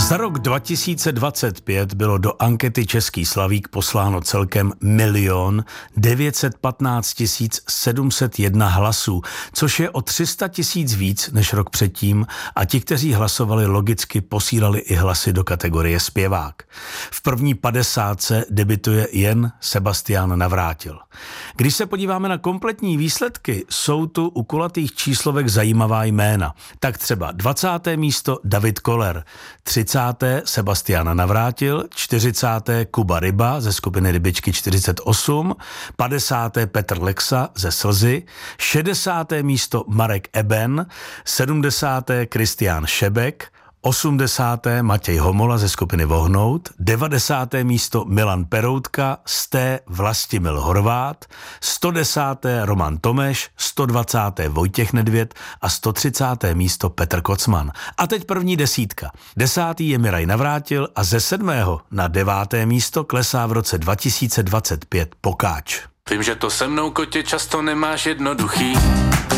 Za rok 2025 bylo do ankety Český slavík posláno celkem 1 915 701 hlasů, což je o 300 000 víc než rok předtím a ti, kteří hlasovali, logicky posílali i hlasy do kategorie zpěvák. V první 50 debituje jen Sebastián Navrátil. Když se podíváme na kompletní výsledky, jsou tu u kulatých číslovek zajímavá jména. Tak třeba 20. místo David Koller, 30. Sebastián Navrátil, 40. Kuba Ryba ze skupiny Rybičky 48, 50. Petr Lexa ze Slzy, 60. místo Marek Eben, 70. Kristián Šebek, 80. Matěj Homola ze skupiny Vohnout, 90. místo Milan Peroutka, 100. Vlastimil Horvát, 110. Roman Tomeš, 120. Vojtěch Nedvěd a 130. místo Petr Kocman. A teď první desítka. 10. je Miraj Navrátil a ze 7. na 9. místo klesá v roce 2025 Pokáč. Vím, že to se mnou, kotě, často nemáš jednoduchý.